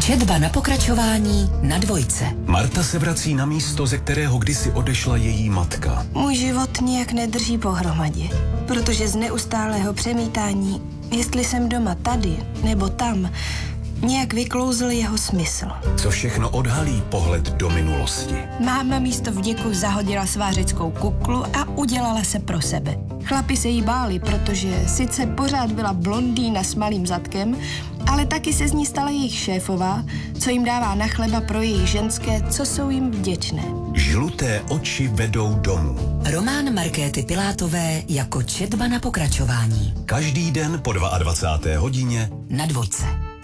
Četba na pokračování na Dvojce. Marta se vrací na místo, ze kterého kdysi odešla její matka. Můj život nijak nedrží pohromadě, protože z neustálého přemítání, jestli jsem doma tady nebo tam, nějak vyklouzl jeho smysl. Co všechno odhalí pohled do minulosti. Máma místo vděku zahodila svářeckou kuklu a udělala se pro sebe. Chlapi se jí báli, protože sice pořád byla blondýna s malým zadkem, ale taky se z ní stala jejich šéfová, co jim dává na chleba pro jejich ženské, co jsou jim vděčné. Žluté oči vedou domů. Román Markéty Pilátové jako Četba na pokračování. Každý den po 22. hodině na Dvojce.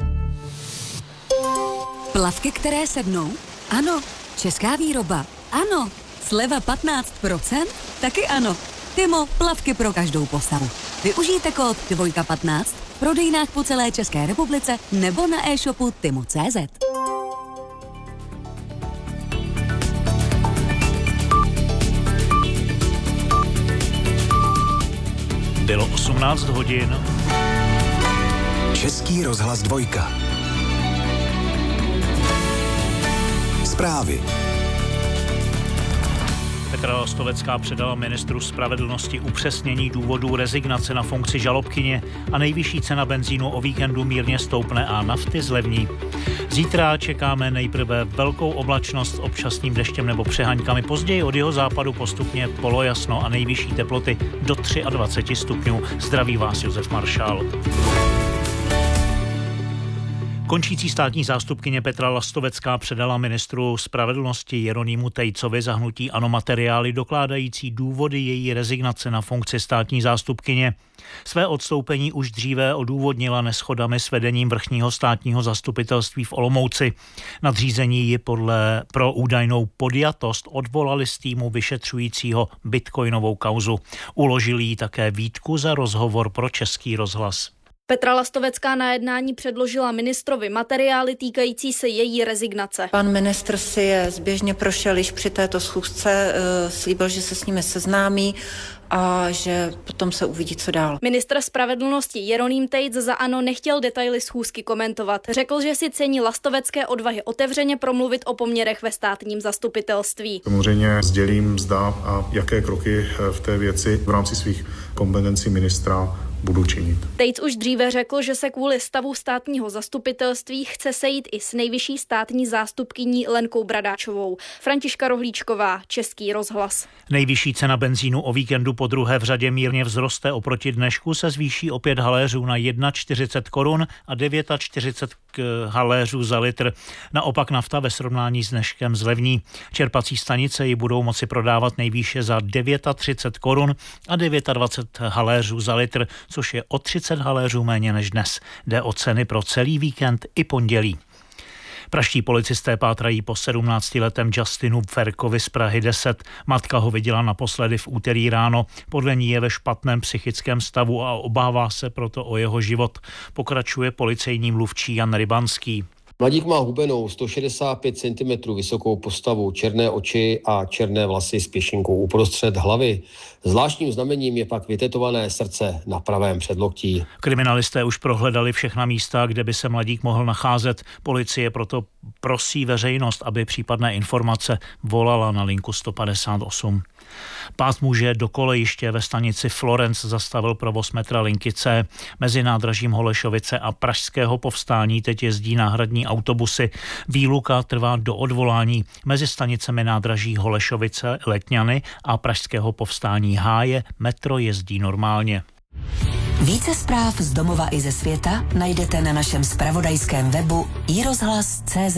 Plavky, které sednou? Ano. Česká výroba? Ano. Sleva 15%? Taky ano. Timo, plavky pro každou postavu. Využijte kód DVOJKA15 v prodejnách po celé České republice nebo na e-shopu timo.cz. Bylo 18 hodin. Český rozhlas Dvojka. Zprávy. Petra Lastovecká předala ministru spravedlnosti upřesnění důvodů rezignace na funkci žalobkyně a nejvyšší cena benzínu o víkendu mírně stoupne a nafty zlevní. Zítra čekáme nejprve velkou oblačnost s občasným deštěm nebo přeháňkami, později od jihozápadu postupně polojasno a nejvyšší teploty do 23 stupňů. Zdraví vás Josef Maršál. Končící státní zástupkyně Petra Lastovecká předala ministru spravedlnosti Jeronýmu Tejcovi za hnutí ANO materiály dokládající důvody její rezignace na funkci státní zástupkyně. Své odstoupení už dříve odůvodnila neshodami s vedením vrchního státního zastupitelství v Olomouci. Nadřízení ji pro údajnou podjatost odvolali z týmu vyšetřujícího bitcoinovou kauzu. Uložili jí také výtku za rozhovor pro Český rozhlas. Petra Lastovecká na jednání předložila ministrovi materiály týkající se její rezignace. Pan ministr si je zběžně prošel již při této schůzce, slíbil, že se s nimi seznámí a že potom se uvidí, co dál. Ministr spravedlnosti Jeroným Tejc za ANO nechtěl detaily schůzky komentovat. Řekl, že si cení Lastovecké odvahy otevřeně promluvit o poměrech ve státním zastupitelství. Samozřejmě sdělím, zda a jaké kroky v té věci v rámci svých kompetencí ministra budu činit. Tejc už dříve řekl, že se kvůli stavu státního zastupitelství chce sejít i s nejvyšší státní zástupkyní Lenkou Bradáčovou. Františka Rohlíčková, Český rozhlas. Nejvyšší cena benzínu o víkendu po druhé v řadě mírně vzroste, oproti dnešku se zvýší o 5 haléřů na 41 korun a 49 haléřů za litr. Naopak nafta ve srovnání s dneškem zlevní. Čerpací stanice ji budou moci prodávat nejvýše za 39 korun a 29 haléřů za litr, což je o 30 haléřů méně než dnes. Jde o ceny pro celý víkend i pondělí. Pražští policisté pátrají po 17letém Justinu Ferkovi z Prahy 10. Matka ho viděla naposledy v úterý ráno. Podle ní je ve špatném psychickém stavu a obává se proto o jeho život. Pokračuje policejní mluvčí Jan Rybanský. Mladík má hubenou 165 cm vysokou postavu, černé oči a černé vlasy s pěšinkou uprostřed hlavy. Zvláštním znamením je pak vytetované srdce na pravém předloktí. Kriminalisté už prohledali všechna místa, kde by se mladík mohl nacházet. Policie proto prosí veřejnost, aby případné informace volala na linku 158. Pás muže do kolejiště ve stanici Florence zastavil provoz metra linky C. Mezi nádražím Holešovice a Pražského Povstání teď jezdí náhradní autobusy. Výluka trvá do odvolání. Mezi stanicemi nádraží Holešovice, Letňany a Pražského Povstání Háje metro jezdí normálně. Více zpráv z domova i ze světa najdete na našem zpravodajském webu iRozhlas.cz.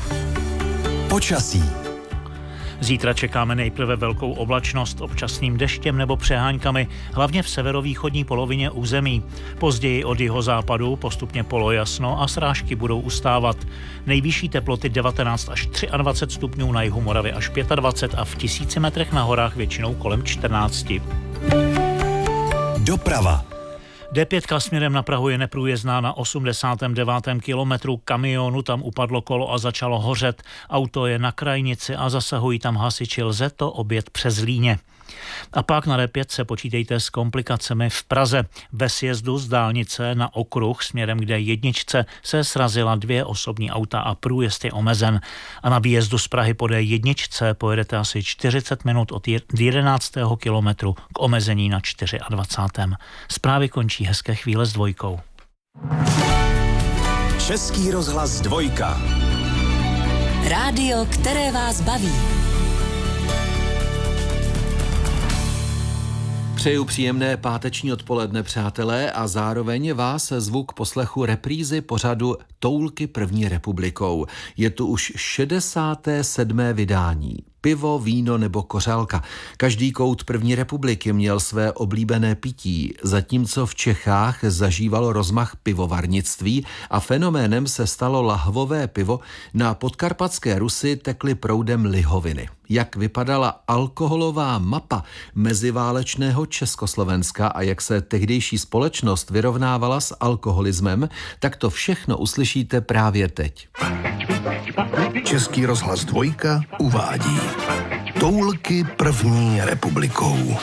Počasí. Zítra čekáme nejprve velkou oblačnost občasným deštěm nebo přeháňkami, hlavně v severovýchodní polovině území. Později od jihozápadu postupně polojasno a srážky budou ustávat. Nejvyšší teploty 19 až 23 stupňů, na jihu Moravy až 25 a v 1000 metrech na horách většinou kolem 14. Doprava. D5 směrem na Prahu je neprůjezdná na 89. kilometru. Kamionu tam upadlo kolo a začalo hořet. Auto je na krajnici a zasahují tam hasiči. Lze to objet přes Líně. A pak na D5 se počítejte s komplikacemi v Praze. Ve sjezdu z dálnice na okruh směrem k D1 se srazila 2 osobní auta a průjezd je omezen. A na výjezdu z Prahy po D1 pojedete asi 40 minut od 11. kilometru k omezení na 24. Zprávy končí, hezké chvíle s Dvojkou. Český rozhlas Dvojka. Rádio, které vás baví. Přeju příjemné páteční odpoledne, přátelé, a zároveň vás zvu k poslechu reprízy pořadu Toulky první republikou. Je tu už 67. vydání. Pivo, víno nebo kořálka. Každý kout první republiky měl své oblíbené pití, zatímco v Čechách zažívalo rozmach pivovarnictví a fenoménem se stalo lahvové pivo, na podkarpatské Rusy tekly proudem lihoviny. Jak vypadala alkoholová mapa meziválečného Československa a jak se tehdejší společnost vyrovnávala s alkoholismem, tak to všechno uslyšíte právě teď. Český rozhlas Dvojka uvádí Toulky první republikou.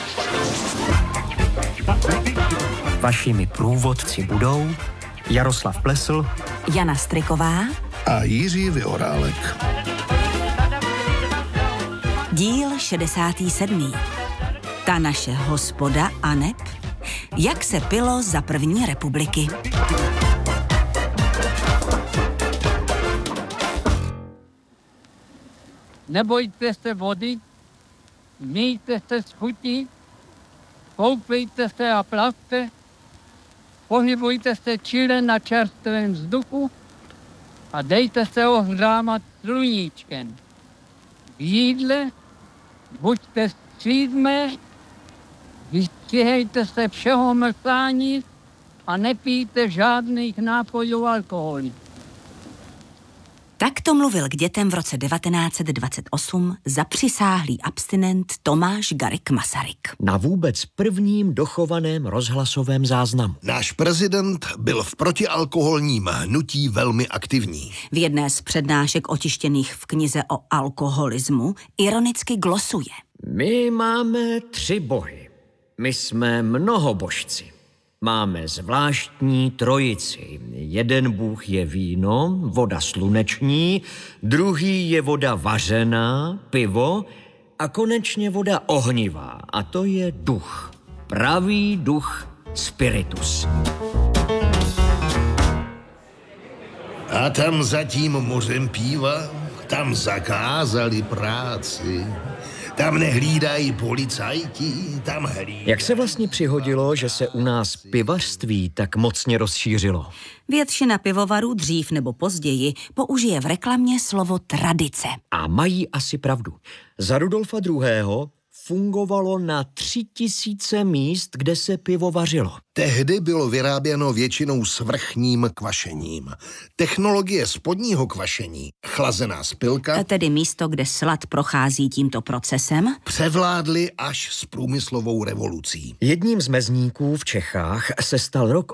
Vašimi průvodci budou Jaroslav Plesl, Jana Striková a Jiří Vyhorálek. Díl 67. Ta naše hospoda aneb. Jak se pilo za první republiky. Nebojte se vody, mějte se s chutí, koupejte se a plavte, pohybujte se čile na čerstvém vzduchu a dejte se ohřámat sluníčkem. V jídle buďte střídmé, vystřihejte se všeho mrkání a nepijte žádných nápojů alkoholu. Tak to mluvil k dětem v roce 1928 zapřisáhlý abstinent Tomáš Garrigue Masaryk. Na vůbec prvním dochovaném rozhlasovém záznamu. Náš prezident byl v protialkoholním hnutí velmi aktivní. V jedné z přednášek otištěných v knize o alkoholismu ironicky glosuje. My máme 3 bohy. My jsme mnohobožci. Máme zvláštní trojici. Jeden bůh je víno, voda sluneční, druhý je voda vařená, pivo a konečně voda ohnivá. A to je duch. Pravý duch spiritus. A tam za tím mořem piva, tam zakázali práci. Tam nehlídají policajti, tam hlídají. Jak se vlastně přihodilo, že se u nás pivařství tak mocně rozšířilo? Většina pivovarů dřív nebo později použije v reklamě slovo tradice. A mají asi pravdu. Za Rudolfa II. Fungovalo na 3000 míst, kde se pivo vařilo. Tehdy bylo vyráběno většinou svrchním kvašením. Technologie spodního kvašení, chlazená spilka, A tedy místo, kde slad prochází tímto procesem, převládly až s průmyslovou revolucí. Jedním z mezníků v Čechách se stal rok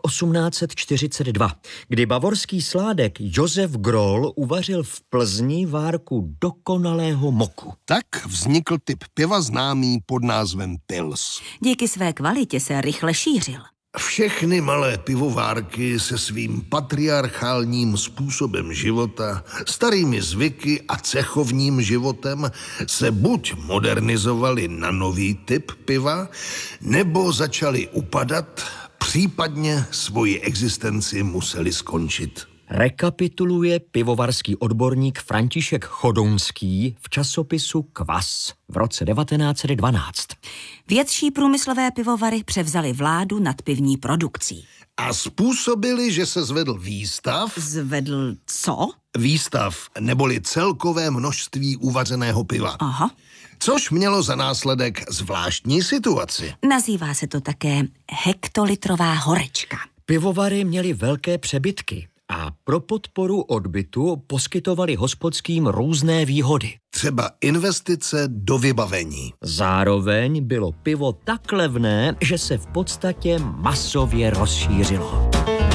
1842, kdy bavorský sládek Josef Groll uvařil v Plzni várku dokonalého moku. Tak vznikl typ piva známý pod názvem Pils. díky své kvalitě se rychle šířil. Všechny malé pivovárky se svým patriarchálním způsobem života, starými zvyky a cechovním životem se buď modernizovaly na nový typ piva, nebo začaly upadat, případně svoji existenci museli skončit. Rekapituluje pivovarský odborník František Chodounský v časopisu Kvas v roce 1912. Větší průmyslové pivovary převzaly vládu nad pivní produkcí. A způsobili, že se zvedl výstav. Zvedl co? Výstav, neboli celkové množství uvařeného piva. Aha. Což mělo za následek zvláštní situaci. Nazývá se to také hektolitrová horečka. Pivovary měly velké přebytky a pro podporu odbytu poskytovali hospodským různé výhody. Třeba investice do vybavení. Zároveň bylo pivo tak levné, že se v podstatě masově rozšířilo.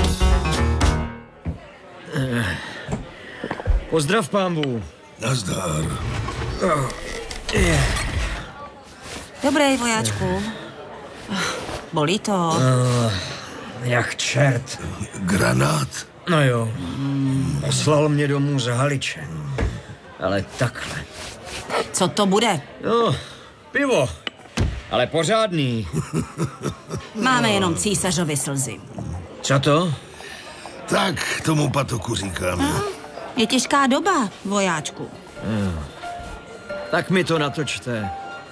Pozdrav, pánbů. Nazdar. Dobrý, vojáčku. Bolí to. Jak čert. Granát. No jo, poslal mě domů za Haličem. Ale takhle. Co to bude? No, pivo. Ale pořádný. Máme jenom císařovy slzy. Co to? Tak tomu patoku říkáme. Je těžká doba, vojáčku. Tak mi to natočte.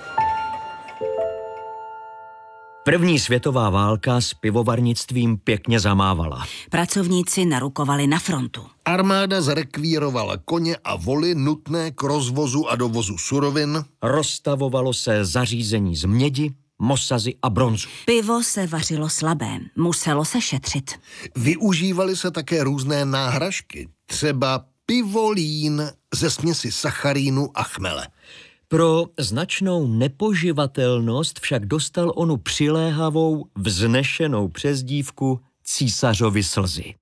První světová válka s pivovarnictvím pěkně zamávala. Pracovníci narukovali na frontu. Armáda zrekvírovala koně a voly nutné k rozvozu a dovozu surovin. Rozstavovalo se zařízení z mědi, mosazy a bronzu. Pivo se vařilo slabé, muselo se šetřit. Využívaly se také různé náhražky, třeba pivolín ze směsi sacharínu a chmele. Pro značnou nepoživatelnost však dostal onu přiléhavou, vznešenou přezdívku císařovy slzy.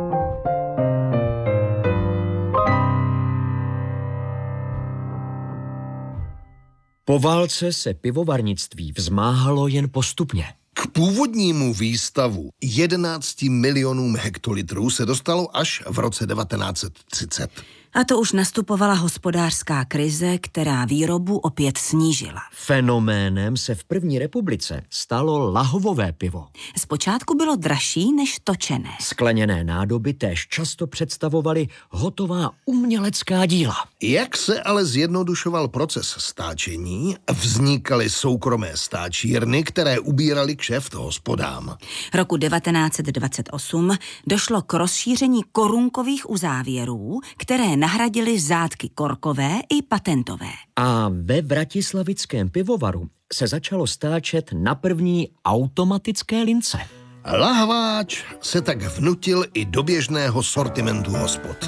Po válce se pivovarnictví vzmáhalo jen postupně. K původnímu výstavu 11 milionům hektolitrů se dostalo až v roce 1930. A to už nastupovala hospodářská krize, která výrobu opět snížila. Fenoménem se v první republice stalo lahvové pivo. Zpočátku bylo dražší než točené. Skleněné nádoby též často představovaly hotová umělecká díla. Jak se ale zjednodušoval proces stáčení, vznikaly soukromé stáčírny, které ubíraly kšeft hospodám. Roku 1928 došlo k rozšíření korunkových uzávěrů, které nahradily zátky korkové i patentové. A ve vratislavickém pivovaru se začalo stáčet na první automatické lince. Lahváč se tak vnutil i do běžného sortimentu hospod.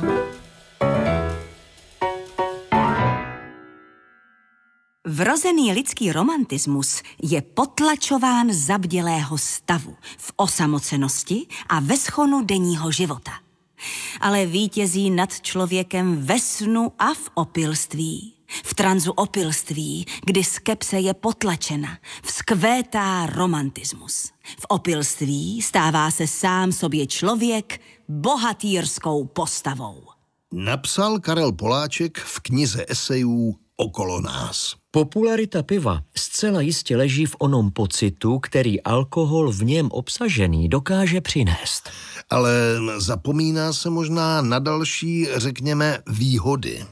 Vrozený lidský romantismus je potlačován za bdělého stavu, v osamocenosti a ve schonu denního života. Ale vítězí nad člověkem ve snu a v opilství. V tranzu opilství, kdy skepse je potlačena, vzkvétá romantismus. V opilství stává se sám sobě člověk bohatýrskou postavou. Napsal Karel Poláček v knize esejů Okolo nás. Popularita piva zcela jistě leží v onom pocitu, který alkohol v něm obsažený dokáže přinést. Ale zapomíná se možná na další, řekněme, výhody.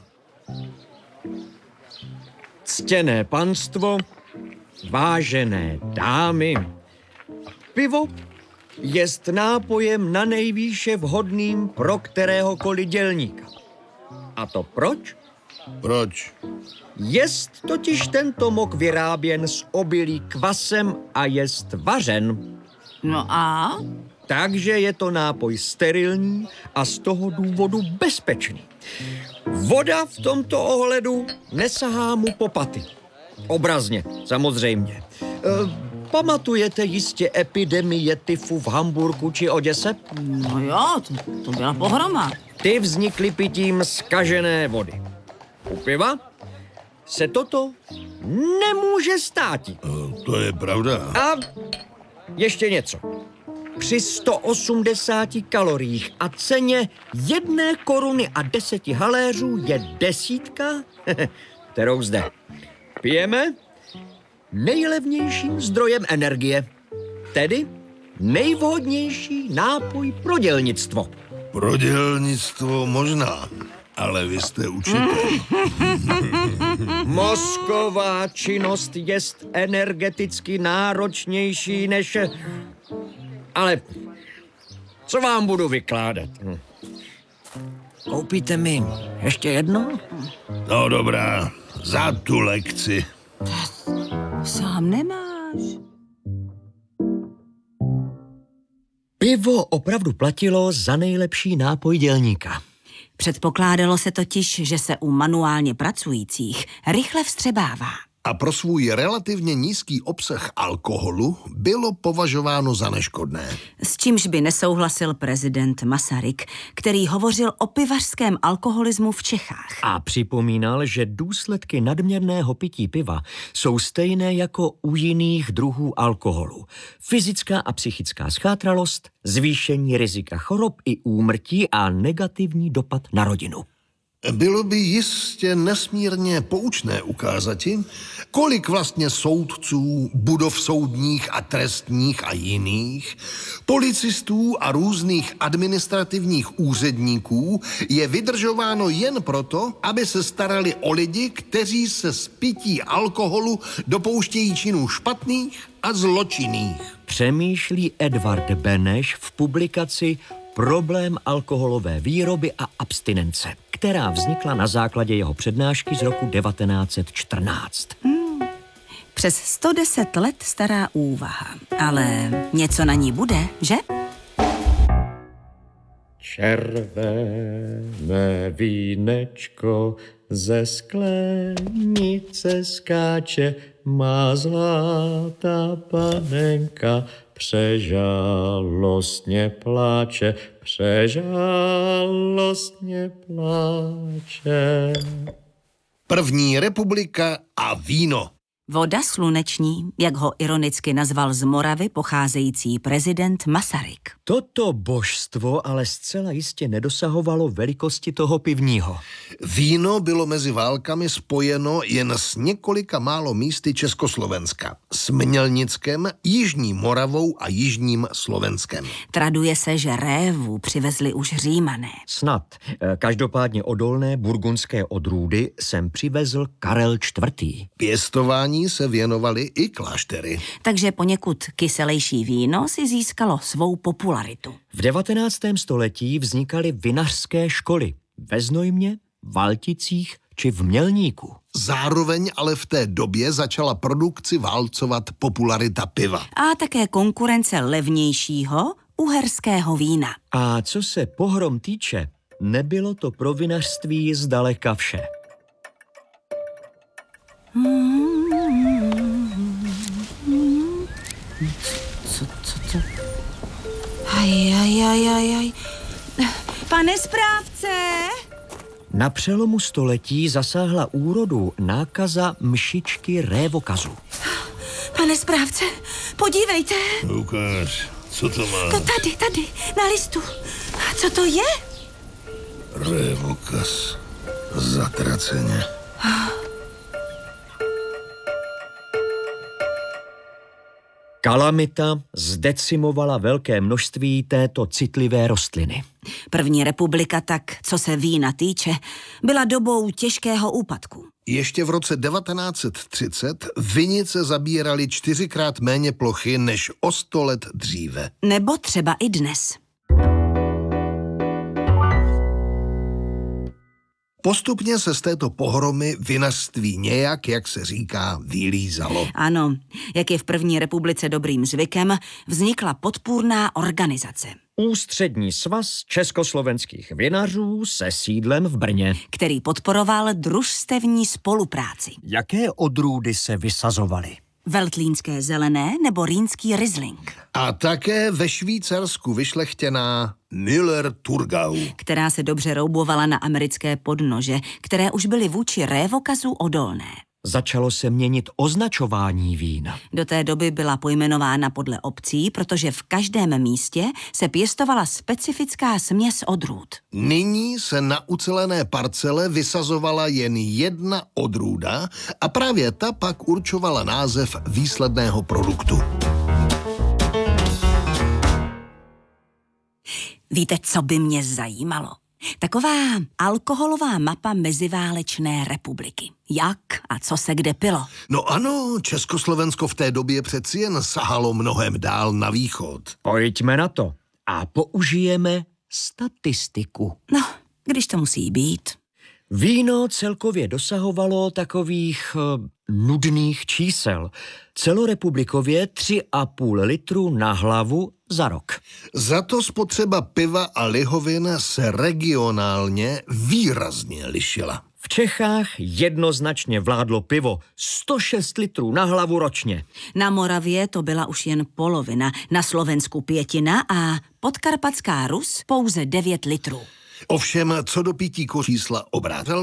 Ctěné panstvo, vážené dámy, pivo jest nápojem na nejvýše vhodným pro kteréhokoliv dělníka. A to proč? Proč? Jest totiž tento mok vyráběn z obilí kvasem a jest vařen. No a? Takže je to nápoj sterilní a z toho důvodu bezpečný. Voda v tomto ohledu nesahá mu po paty. Obrazně, samozřejmě. Pamatujete jistě epidemie tyfu v Hamburku či Oděse? No jo, to byla pohroma. Ty vznikly pitím zkažené vody. U piva se toto nemůže státit. To je pravda. A ještě něco. Při 180 kaloriích a ceně 1 koruny a 10 haléřů je desítka, kterou zde pijeme, nejlevnějším zdrojem energie. Tedy nejvhodnější nápoj pro dělnictvo. Pro dělnictvo možná, ale vy jste učitel. Mozková činnost jest energeticky náročnější než... Ale co vám budu vykládat? Koupíte mi ještě jedno? No dobrá, za tu lekci. Sám nemáš. Pivo opravdu platilo za nejlepší nápoj dělníka. Předpokládalo se totiž, že se u manuálně pracujících rychle vstřebává. a pro svůj relativně nízký obsah alkoholu bylo považováno za neškodné. S čímž by nesouhlasil prezident Masaryk, který hovořil o pivařském alkoholismu v Čechách. A připomínal, že důsledky nadměrného pití piva jsou stejné jako u jiných druhů alkoholu. Fyzická a psychická zchátralost, zvýšení rizika chorob i úmrtí a negativní dopad na rodinu. Bylo by jistě nesmírně poučné ukázati, kolik vlastně soudců, budov soudních a trestních a jiných, policistů a různých administrativních úředníků je vydržováno jen proto, aby se starali o lidi, kteří se z pití alkoholu dopouštějí činů špatných a zločinných. Přemýšlí Edvard Beneš v publikaci Problém alkoholové výroby a abstinence, která vznikla na základě jeho přednášky z roku 1914. Přes 110 let stará úvaha, ale něco na ní bude, že? Červené vínečko ze sklenice skáče, má zlatá panenka, přežalostně pláče, přežalostně pláče. První republika a víno. Voda sluneční, jak ho ironicky nazval z Moravy pocházející prezident Masaryk. Toto božstvo ale zcela jistě nedosahovalo velikosti toho pivního. Víno bylo mezi válkami spojeno jen s několika málo místy Československa. S Mělnickem, Jižní Moravou a Jižním Slovenskem. Traduje se, že révu přivezli už Římané. Snad. Každopádně odolné burgundské odrůdy sem přivezl Karel IV. Pěstování se věnovaly i kláštery. Takže poněkud kyselejší víno si získalo svou popularitu. V 19. století vznikaly vinařské školy ve Znojmě, Valticích či v Mělníku. Zároveň ale v té době začala produkci válcovat popularita piva. A také konkurence levnějšího uherského vína. A co se pohrom týče, nebylo to pro vinařství zdaleka vše. Co? Aj. Pane správce! Na přelomu století zasáhla úrodu nákaza mšičky révokazu. Pane správce, podívejte. Ukáž, co to má? To tady, na listu. Co to je? Révokaz. Zatraceně. Kalamita zdecimovala velké množství této citlivé rostliny. První republika tak, co se vína týče, byla dobou těžkého úpadku. Ještě v roce 1930 vinice zabíraly 4krát méně plochy než o 100 let dříve. Nebo třeba i dnes. Postupně se z této pohromy vinařství nějak, jak se říká, vylízalo. Ano, jak je v první republice dobrým zvykem, vznikla podpůrná organizace. Ústřední svaz československých vinařů se sídlem v Brně, který podporoval družstevní spolupráci. Jaké odrůdy se vysazovaly? Veltlínské zelené nebo rýnský Riesling. A také ve Švýcarsku vyšlechtěná Müller-Thurgau, která se dobře roubovala na americké podnože, které už byly vůči révokazu odolné. Začalo se měnit označování vína. Do té doby byla pojmenována podle obcí, protože v každém místě se pěstovala specifická směs odrůd. Nyní se na ucelené parcele vysazovala jen jedna odrůda a právě ta pak určovala název výsledného produktu. Víte, co by mě zajímalo? Taková alkoholová mapa meziválečné republiky. Jak a co se kde pilo? No ano, Československo v té době přeci jen sahalo mnohem dál na východ. Pojďme na to a použijeme statistiku. No, když to musí být. Víno celkově dosahovalo takových nudných čísel. Celorepublikově 3,5 litru na hlavu za rok. Za to spotřeba piva a lihovin se regionálně výrazně lišila. V Čechách jednoznačně vládlo pivo. 106 litrů na hlavu ročně. Na Moravě to byla už jen polovina, na Slovensku 1/5 a Podkarpatská Rus pouze 9 litrů. Ovšem, co do pití čísla obrátil